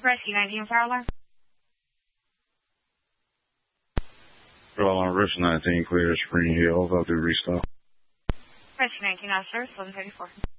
Rescue 19 fire alarm. Well, Rescue 19 clear Spring Hill. They'll do restop. Rescue 19 officer, 1134.